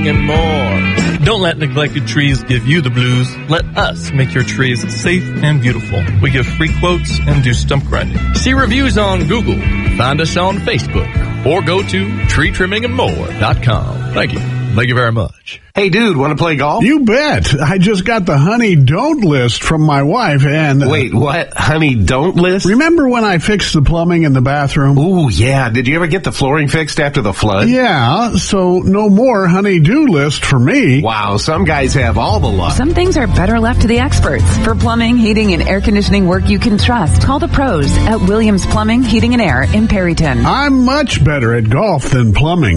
trimming, and more. Don't let neglected trees give you the blues. Let us make your trees safe and beautiful. We give free quotes and do stump grinding. See reviews on Google. Find us on Facebook. Or go to treetrimmingandmore.com. Thank you. Thank you very much. Hey, dude, want to play golf? You bet. I just got the honey don't list from my wife and... Wait, what? Honey don't list? Remember when I fixed the plumbing in the bathroom? Ooh, yeah. Did you ever get the flooring fixed after the flood? Yeah, so no more honey do list for me. Wow, some guys have all the luck. Some things are better left to the experts. For plumbing, heating, and air conditioning work you can trust, call the pros at Williams Plumbing, Heating, and Air in Perryton. I'm much better at golf than plumbing.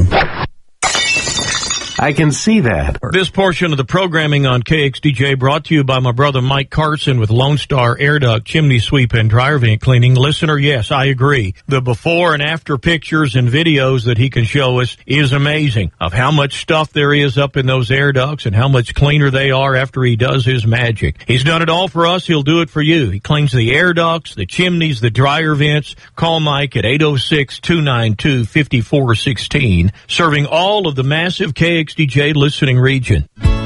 I can see that. This portion of the programming on KXDJ brought to you by my brother Mike Carson with Lone Star Air Duct, Chimney Sweep, and Dryer Vent Cleaning. Listener, yes, I agree. The before and after pictures and videos that he can show us is amazing of how much stuff there is up in those air ducts and how much cleaner they are after he does his magic. He's done it all for us. He'll do it for you. He cleans the air ducts, the chimneys, the dryer vents. Call Mike at 806-292-5416, serving all of the massive KXDJ listening region.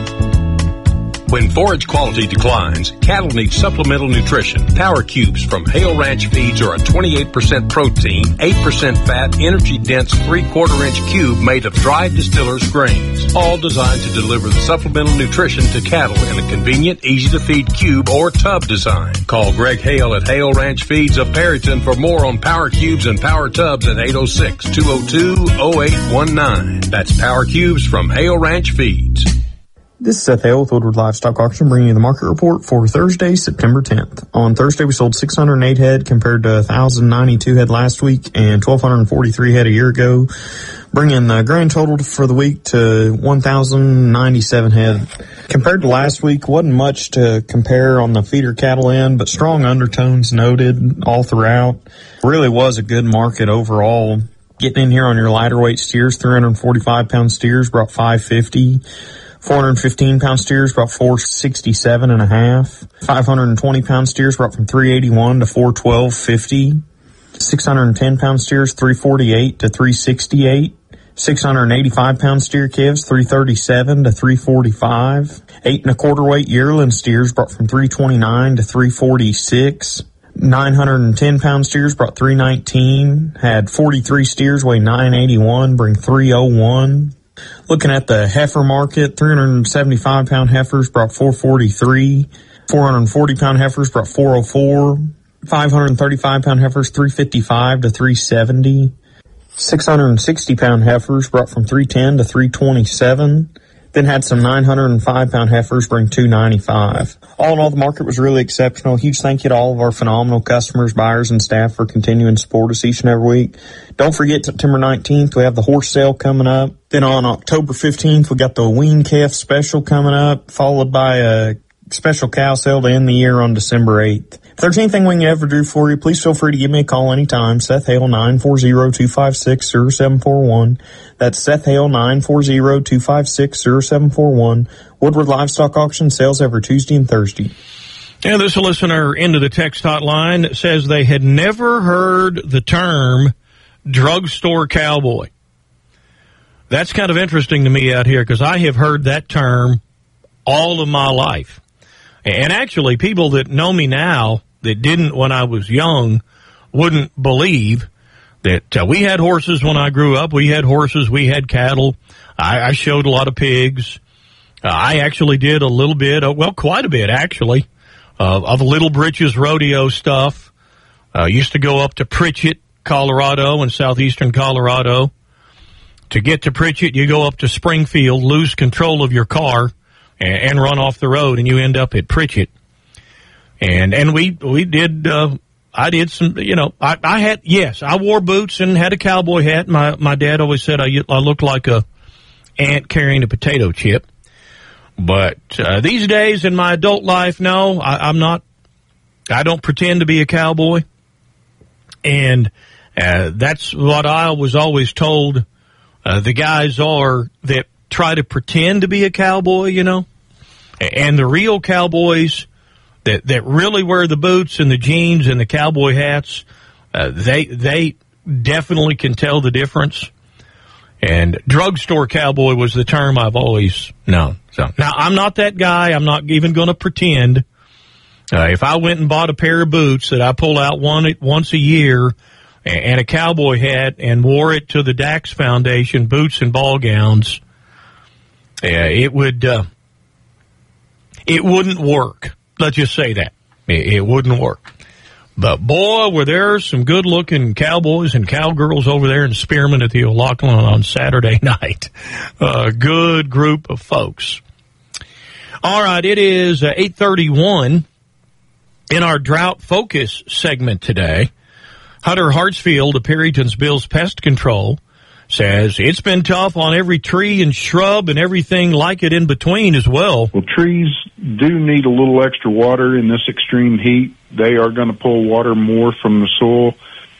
When forage quality declines, cattle need supplemental nutrition. Power Cubes from Hale Ranch Feeds are a 28% protein, 8% fat, energy-dense 3/4-inch cube made of dried distillers' grains, all designed to deliver the supplemental nutrition to cattle in a convenient, easy-to-feed cube or tub design. Call Greg Hale at Hale Ranch Feeds of Perryton for more on Power Cubes and Power Tubs at 806-202-0819. That's Power Cubes from Hale Ranch Feeds. This is Seth Hale with Woodward Livestock Auction, bringing you the market report for Thursday, September 10th. On Thursday, we sold 608 head compared to 1,092 head last week and 1,243 head a year ago, bringing the grand total for the week to 1,097 head. Compared to last week, wasn't much to compare on the feeder cattle end, but strong undertones noted all throughout. Really was a good market overall. Getting in here on your lighter weight steers, 345-pound steers brought 550. 415-pound steers brought 467.5. 520-pound steers brought from 381 to 412.50. 610-pound steers 348 to 368. 685-pound steer calves 337 to 345. 8 1/4 weight yearling steers brought from 329 to 346. 910-pound steers brought 319. Had 43 steers weigh 981, bring 301. Looking at the heifer market, 375-pound heifers brought 443. 440-pound heifers brought 404. 535-pound heifers 355 to 370. 660-pound heifers brought from 310 to 327. Then had some 905-pound heifers bring 295. All in all, the market was really exceptional. Huge thank you to all of our phenomenal customers, buyers, and staff for continuing to support us each and every week. Don't forget, September 19th, we have the horse sale coming up. Then on October 15th, we got the wean calf special coming up, followed by a special cow sale to end the year on December 8th. If there's anything we can ever do for you, please feel free to give me a call anytime. Seth Hale, 940-256-0741. That's Seth Hale, 940-256-0741. Woodward Livestock Auction sales every Tuesday and Thursday. And this listener into the text hotline says they had never heard the term drugstore cowboy. That's kind of interesting to me out here because I have heard that term all of my life. And actually, people that know me now that didn't when I was young wouldn't believe that we had horses when I grew up. We had horses. We had cattle. I showed a lot of pigs. I actually did a little bit, quite a bit, actually, of Little Britches rodeo stuff. Used to go up to Pritchett, Colorado, and southeastern Colorado. To get to Pritchett, you go up to Springfield, lose control of your car, and run off the road, and you end up at Pritchett. And we did, I did some, I wore boots and had a cowboy hat. My dad always said I looked like a ant carrying a potato chip. But these days in my adult life, no, I'm not, I don't pretend to be a cowboy. And that's what I was always told the guys are that try to pretend to be a cowboy, you know. And the real cowboys that really wear the boots and the jeans and the cowboy hats, they definitely can tell the difference. And drugstore cowboy was the term I've always known. So now, I'm not that guy. I'm not even going to pretend. If I went and bought a pair of boots that I pull out once a year and a cowboy hat and wore it to the Dax Foundation boots and ball gowns, it wouldn't work. Let's just say that. It wouldn't work. But, boy, were there some good-looking cowboys and cowgirls over there in Spearman at the O'Loughlin on Saturday night. A good group of folks. All right, it is 8:31 in our Drought Focus segment today. Hunter Hartsfield of Perryton's Bill's Pest Control says it's been tough on every tree and shrub and everything like it in between as well. Well, trees do need a little extra water in this extreme heat. They are going to pull water more from the soil,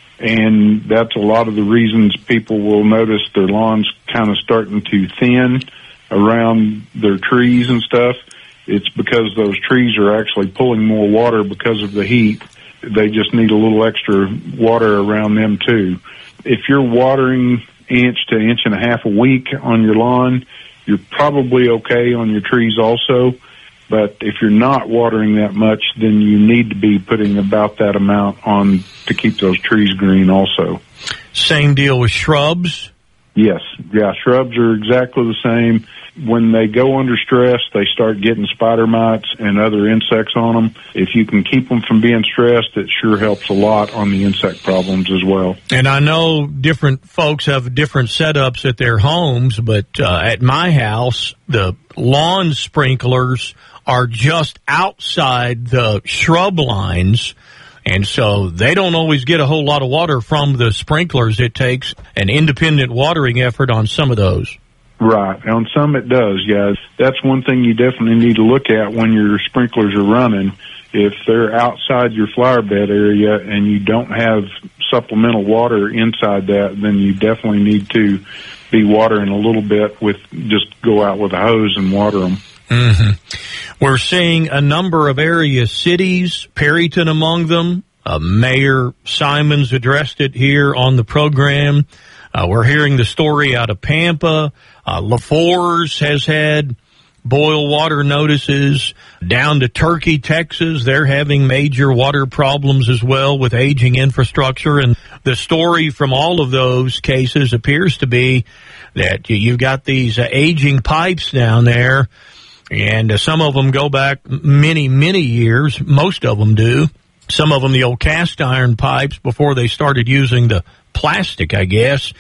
and that's a lot of the reasons people will notice their lawns kind of starting to thin around their trees and stuff. It's because those trees are actually pulling more water because of the heat. They just need a little extra water around them too. If you're watering inch to inch and a half a week on your lawn, you're probably okay on your trees also. But if you're not watering that much, then you need to be putting about that amount on to keep those trees green also. Same deal with shrubs? Yes. Yeah, shrubs are exactly the same. When they go under stress, they start getting spider mites and other insects on them. If you can keep them from being stressed, it sure helps a lot on the insect problems as well. And I know different folks have different setups at their homes, but at my house, the lawn sprinklers are just outside the shrub lines, and so they don't always get a whole lot of water from the sprinklers. It takes an independent watering effort on some of those. Right. On some it does, yeah. That's one thing you definitely need to look at when your sprinklers are running. If they're outside your flower bed area and you don't have supplemental water inside that, then you definitely need to be watering a little bit just go out with a hose and water them. Mm-hmm. We're seeing a number of area cities, Perryton among them. Mayor Simons addressed it here on the program. We're hearing the story out of Pampa. LaForce has had boil water notices. Down to Turkey, Texas, they're having major water problems as well with aging infrastructure. And the story from all of those cases appears to be that you've got these aging pipes down there, and some of them go back many, many years. Most of them do. Some of them the old cast iron pipes before they started using the plastic, I guess.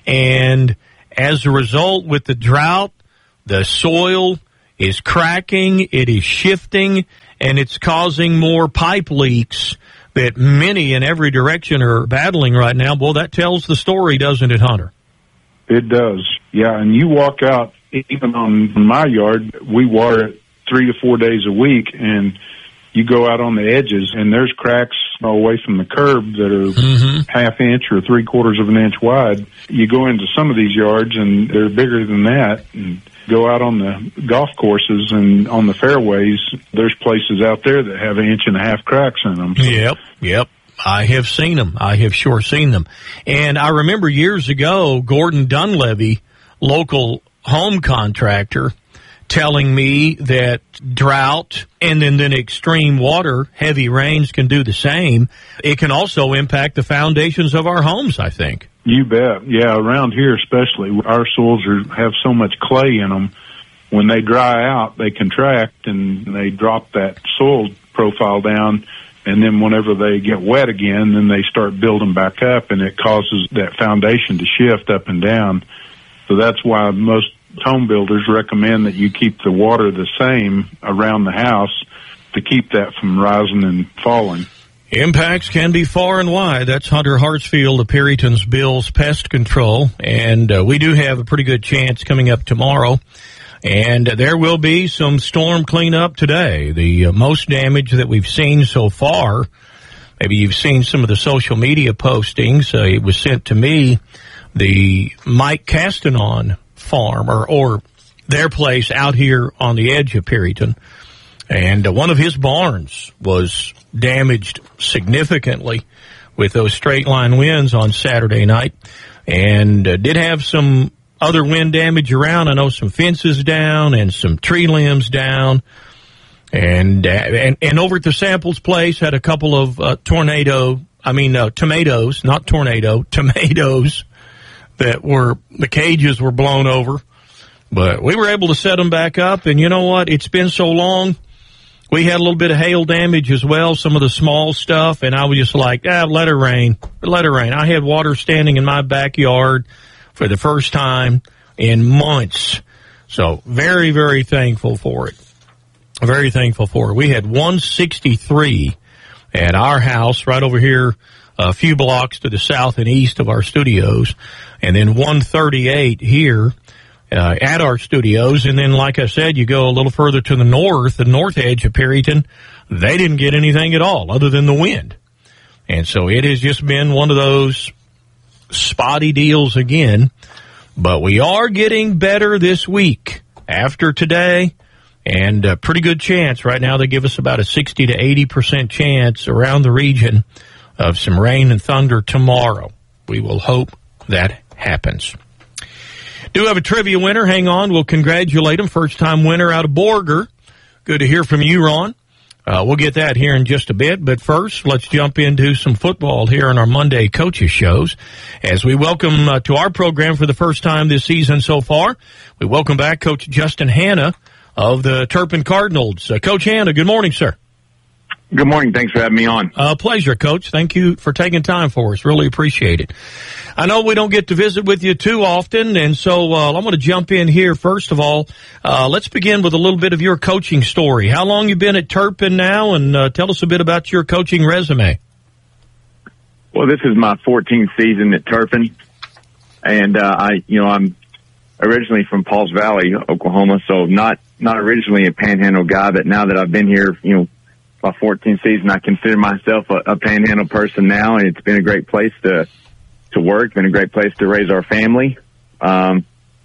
And as a result, with the drought, the soil is cracking, it is shifting, and it's causing more pipe leaks that many in every direction are battling right now. Well, that tells the story, doesn't it, Hunter? It does, yeah. And you walk out, even on my yard, we water it 3 to 4 days a week, and you go out on the edges, and there's cracks away from the curb that are half inch or 3/4 of an inch wide. You go into some of these yards, and they're bigger than that. And go out on the golf courses and on the fairways, there's places out there that have 1.5 inch cracks in them. So. Yep. I have seen them. I have sure seen them. And I remember years ago, Gordon Dunleavy, local home contractor, telling me that drought and then extreme water, heavy rains can do the same. It can also impact the foundations of our homes, I think. You bet. Yeah, around here especially, our soils have so much clay in them. When they dry out, they contract and they drop that soil profile down. And then whenever they get wet again, then they start building back up, and it causes that foundation to shift up and down. So that's why most home builders recommend that you keep the water the same around the house to keep that from rising and falling. Impacts can be far and wide. That's Hunter Hartsfield of Perryton's Bill's Pest Control. And we do have a pretty good chance coming up tomorrow. And there will be some storm cleanup today. The most damage that we've seen so far, maybe you've seen some of the social media postings. It was sent to me, the Mike Castanon farm or their place out here on the edge of Perryton. And one of his barns was damaged significantly with those straight line winds on Saturday night, and did have some other wind damage around. I know some fences down and some tree limbs down. And over at the Samples place, had a couple of tomatoes, not tornado, tomatoes that the cages were blown over. But we were able to set them back up, and you know what? It's been so long. We had a little bit of hail damage as well, some of the small stuff, and I was just like, let it rain. Let it rain. I had water standing in my backyard for the first time in months. So very, very thankful for it. Very thankful for it. We had 163 at our house right over here, a few blocks to the south and east of our studios, and then 138 here at our studios. And then, like I said, you go a little further to the north edge of Perryton, they didn't get anything at all other than the wind. And so it has just been one of those spotty deals again. But we are getting better this week after today. And a pretty good chance. Right now they give us about a 60 to 80% chance around the region of some rain and thunder tomorrow. We will hope that happens. Do have a trivia winner. Hang on. We'll congratulate him. First-time winner out of Borger. Good to hear from you, Ron. We'll get that here in just a bit. But first, let's jump into some football here on our Monday coaches shows. As we welcome to our program for the first time this season so far, we welcome back Coach Justin Hanna of the Turpin Cardinals. Coach Hanna, good morning, sir. Good morning. Thanks for having me on. Pleasure, Coach. Thank you for taking time for us. Really appreciate it. I know we don't get to visit with you too often, and so I'm going to jump in here. First of all, let's begin with a little bit of your coaching story. How long you been at Turpin now, and tell us a bit about your coaching resume. Well, this is my 14th season at Turpin, and I'm originally from Pauls Valley, Oklahoma, so not originally a Panhandle guy, but now that I've been here, my 14th season, I consider myself a Panhandle person now, and it's been a great place to work, been a great place to raise our family, and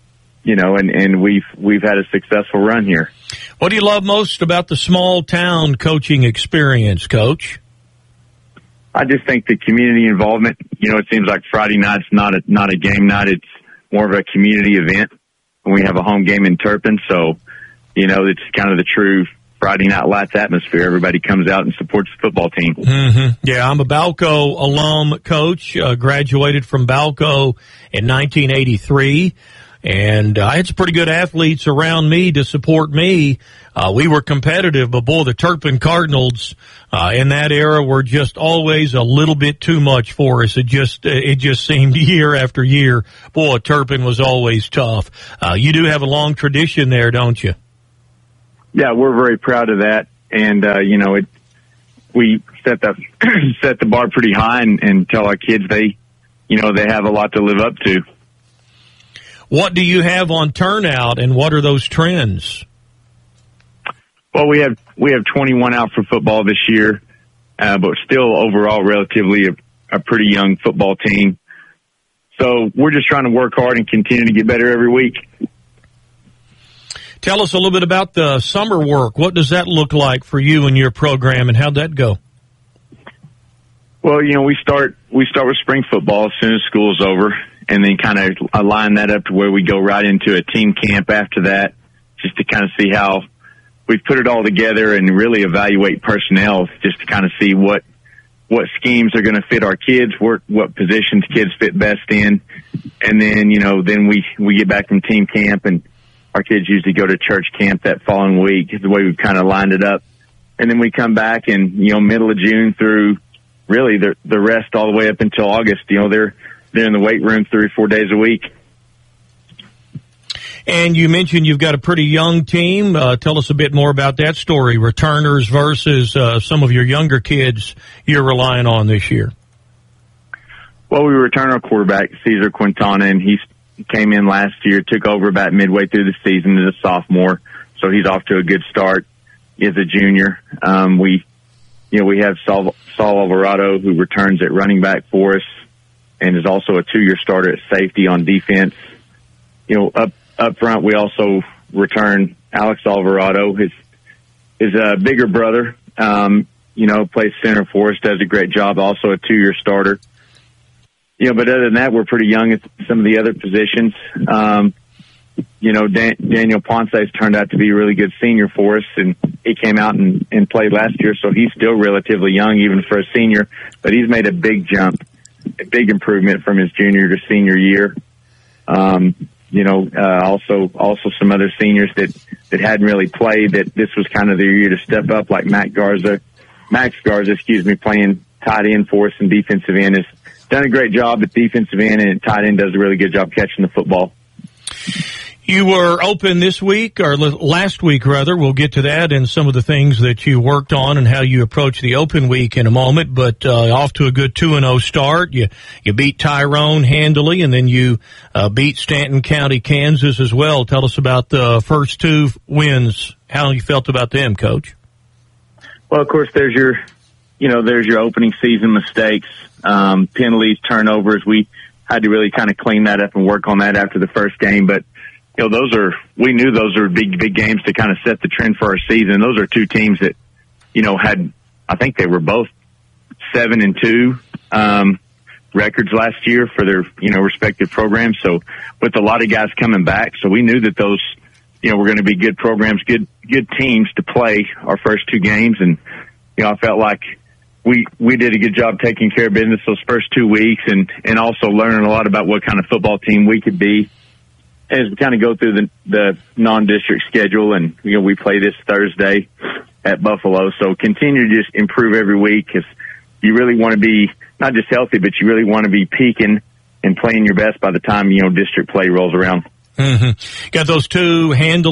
we've had a successful run here. What do you love most about the small town coaching experience, Coach? I just think the community involvement. It seems like Friday night's not a game night; it's more of a community event when we have a home game in Turpin. So, it's kind of the true Friday Night Lights atmosphere. Everybody comes out and supports the football team. Mm-hmm. Yeah, I'm a Balco alum, Coach. Graduated from Balco in 1983. And I had some pretty good athletes around me to support me. We were competitive, but boy, the Turpin Cardinals in that era were just always a little bit too much for us. It just seemed year after year, boy, Turpin was always tough. You do have a long tradition there, don't you? Yeah, we're very proud of that, and we set the bar pretty high, and tell our kids they have a lot to live up to. What do you have on turnout, and what are those trends? Well, we have 21 out for football this year, but still overall relatively a pretty young football team. So we're just trying to work hard and continue to get better every week. Tell us a little bit about the summer work. What does that look like for you and your program, and how'd that go? Well, we start with spring football as soon as school's over, and then kind of align that up to where we go right into a team camp after that, just to kind of see how we've put it all together and really evaluate personnel, just to kind of see what schemes are going to fit our kids, what positions kids fit best in, and then then we get back from team camp, and our kids usually go to church camp that following week, is the way we've kind of lined it up. And then we come back and, middle of June through really the rest all the way up until August, they're in the weight room 3 or 4 days a week. And you mentioned you've got a pretty young team. Tell us a bit more about that story, returners versus some of your younger kids you're relying on this year. Well, we return our quarterback, Cesar Quintana, and he came in last year, took over about midway through the season as a sophomore, so he's off to a good start as a junior. We have Saul Alvarado, who returns at running back for us and is also a 2-year starter at safety on defense. Up front, we also return Alex Alvarado, his bigger brother, plays center for us, does a great job, also a 2-year starter. but other than that, we're pretty young at some of the other positions. Daniel Ponce's turned out to be a really good senior for us, and he came out and played last year, so he's still relatively young, even for a senior, but he's made a big jump, a big improvement from his junior to senior year. Also some other seniors that hadn't really played, that this was kind of their year to step up, like Max Garza, playing tight end for us and defensive end, has done a great job at defensive end, and tight end does a really good job catching the football. You were open this week, or last week rather. We'll get to that and some of the things that you worked on and how you approach the open week in a moment. But off to a good 2-0 start. You beat Tyrone handily, and then you beat Stanton County, Kansas as well. Tell us about the first two wins. How you felt about them, Coach? Well, of course, there's your opening season mistakes, penalties, turnovers. We had to really kind of clean that up and work on that after the first game, but we knew those were big games to kind of set the trend for our season. Those are two teams that, I think they were both 7-2 records last year for their, respective programs. So with a lot of guys coming back, so we knew that those, were going to be good programs, good teams to play our first two games. And, I felt like we did a good job taking care of business those first 2 weeks, and also learning a lot about what kind of football team we could be as we kind of go through the non-district schedule. And, we play this Thursday at Buffalo. So continue to just improve every week, because you really want to be not just healthy, but you really want to be peaking and playing your best by the time, district play rolls around. Mm-hmm. Got those two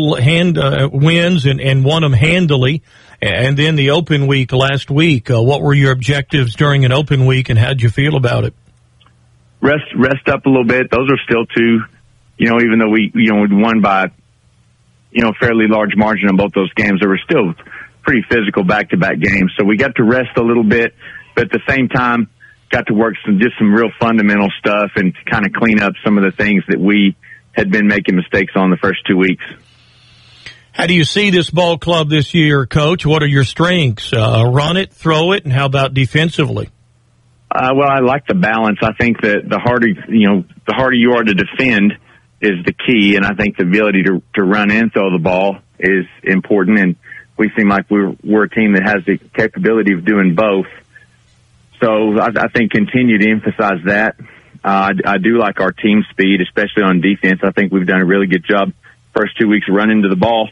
wins and won them handily. And then the open week last week. What were your objectives during an open week, and how'd you feel about it? Rest up a little bit. Those are still two, even though we won by, fairly large margin in both those games, they were still pretty physical back-to-back games. So we got to rest a little bit, but at the same time, got to work some real fundamental stuff and kind of clean up some of the things that we had been making mistakes on the first 2 weeks. How do you see this ball club this year, Coach? What are your strengths? Run it, throw it, and how about defensively? Well, I like the balance. I think that the harder you are to defend is the key, and I think the ability to run and throw the ball is important. And we seem like we're a team that has the capability of doing both. So I think continue to emphasize that. I do like our team speed, especially on defense. I think we've done a really good job first 2 weeks running to the ball.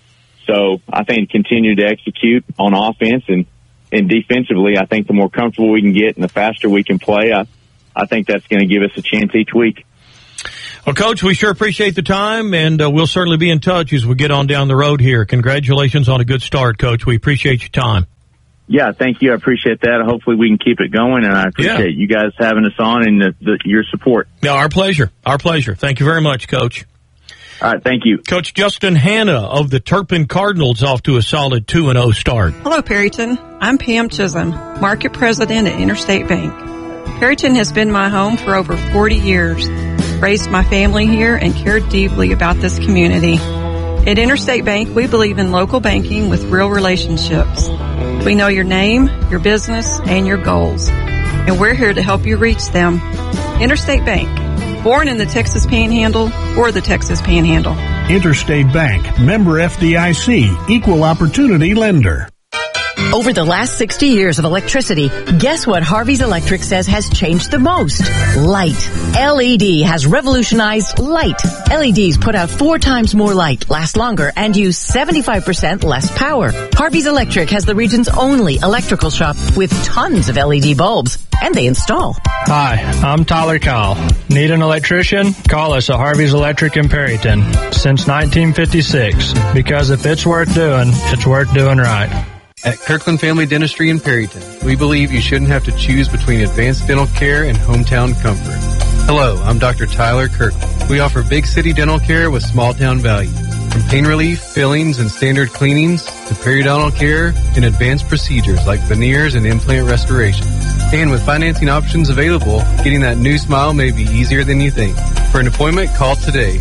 So I think continue to execute on offense and defensively. I think the more comfortable we can get and the faster we can play, I think that's going to give us a chance each week. Well, Coach, we sure appreciate the time, and we'll certainly be in touch as we get on down the road here. Congratulations on a good start, Coach. We appreciate your time. Yeah, thank you. I appreciate that. Hopefully we can keep it going, and I appreciate you guys having us on and your support. No, our pleasure. Our pleasure. Thank you very much, Coach. All right, thank you. Coach Justin Hanna of the Turpin Cardinals off to a solid 2-0 start. Hello, Perryton. I'm Pam Chisholm, Market President at Interstate Bank. Perryton has been my home for over 40 years. Raised my family here and cared deeply about this community. At Interstate Bank, we believe in local banking with real relationships. We know your name, your business, and your goals, and we're here to help you reach them. Interstate Bank. Born in the Texas Panhandle for the Texas Panhandle. Interstate Bank, member FDIC, equal opportunity lender. Over the last 60 years of electricity, guess what Harvey's Electric says has changed the most? Light. LED has revolutionized light. LEDs put out 4 times more light, last longer, and use 75% less power. Harvey's Electric has the region's only electrical shop with tons of LED bulbs, and they install. Hi, I'm Tyler Kyle. Need an electrician? Call us at Harvey's Electric in Perryton since 1956, because if it's worth doing, it's worth doing right. At Kirkland Family Dentistry in Perryton, we believe you shouldn't have to choose between advanced dental care and hometown comfort. Hello, I'm Dr. Tyler Kirkland. We offer big city dental care with small town value. From pain relief, fillings, and standard cleanings to periodontal care and advanced procedures like veneers and implant restoration. And with financing options available, getting that new smile may be easier than you think. For an appointment, call today,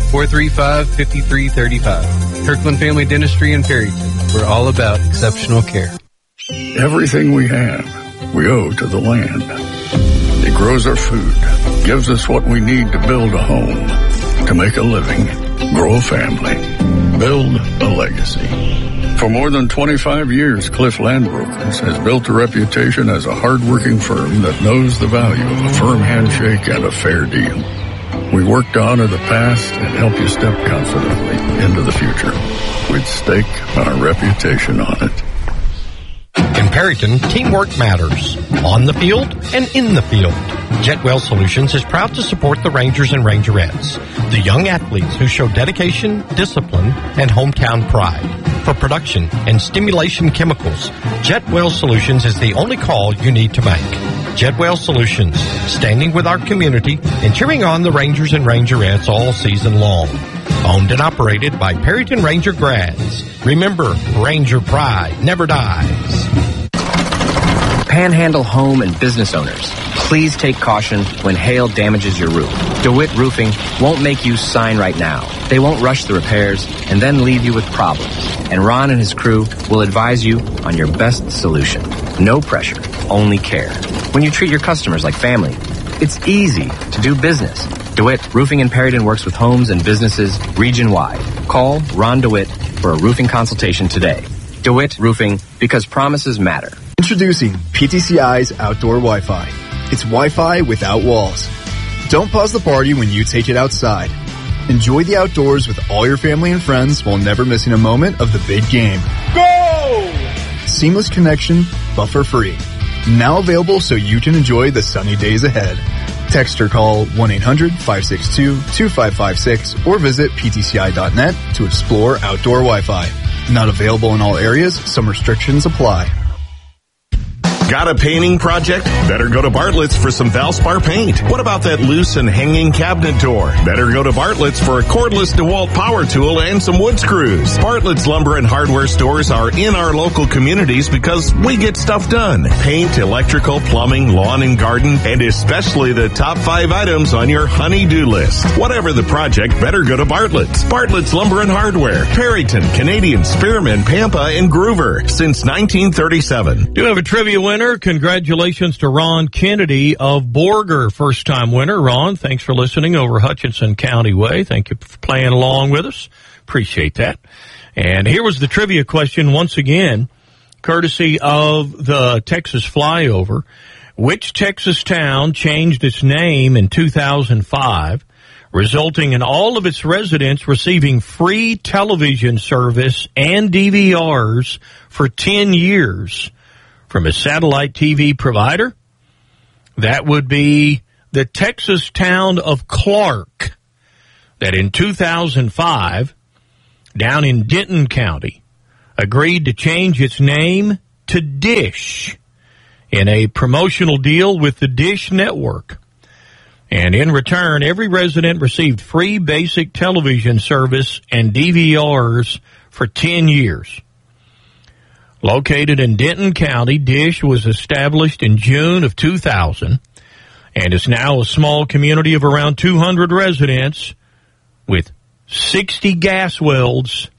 435-5335. Kirkland Family Dentistry in Perryton. We're all about exceptional care. Everything we have, we owe to the land. It grows our food, gives us what we need to build a home, to make a living, grow a family, build a legacy. For more than 25 years, Cliff Land Brokers has built a reputation as a hard-working firm that knows the value of a firm handshake and a fair deal. We work to honor the past and help you step confidently into the future. We'd stake our reputation on it. In Perryton, teamwork matters, on the field and in the field. Jetwell Solutions is proud to support the Rangers and Rangerettes, the young athletes who show dedication, discipline, and hometown pride. For production and stimulation chemicals, Jetwell Solutions is the only call you need to make. Jetwell Solutions, standing with our community and cheering on the Rangers and Rangerettes all season long. Owned and operated by Perryton Ranger grads. Remember, Ranger pride never dies. Panhandle home and business owners, please take caution when hail damages your roof. DeWitt Roofing won't make you sign right now. They won't rush the repairs and then leave you with problems. And Ron and his crew will advise you on your best solution. No pressure, only care. When you treat your customers like family, it's easy to do business. DeWitt Roofing in Perryton works with homes and businesses region-wide. Call Ron DeWitt for a roofing consultation today. DeWitt Roofing, because promises matter. Introducing PTCI's Outdoor Wi-Fi. It's Wi-Fi without walls. Don't pause the party when you take it outside. Enjoy the outdoors with all your family and friends while never missing a moment of the big game. Go! Seamless connection, buffer-free. Now available so you can enjoy the sunny days ahead. Text or call 1-800-562-2556 or visit ptci.net to explore outdoor Wi-Fi. Not available in all areas. Some restrictions apply. Got a painting project? Better go to Bartlett's for some Valspar paint. What about that loose and hanging cabinet door? Better go to Bartlett's for a cordless DeWalt power tool and some wood screws. Bartlett's Lumber and Hardware stores are in our local communities because we get stuff done. Paint, electrical, plumbing, lawn and garden, and especially the top 5 items on your honey-do list. Whatever the project, better go to Bartlett's. Bartlett's Lumber and Hardware. Perryton, Canadian, Spearman, Pampa, and Groover since 1937. Do have a trivia winner. Congratulations to Ron Kennedy of Borger, first-time winner. Ron, thanks for listening over Hutchinson County Way. Thank you for playing along with us. Appreciate that. And here was the trivia question once again, courtesy of the Texas Flyover. Which Texas town changed its name in 2005, resulting in all of its residents receiving free television service and DVRs for 10 years? From a satellite TV provider? That would be the Texas town of Clark, that in 2005, down in Denton County, agreed to change its name to Dish in a promotional deal with the Dish Network. And in return, every resident received free basic television service and DVRs for 10 years. Located in Denton County, Dish was established in June of 2000 and is now a small community of around 200 residents with 60 gas wells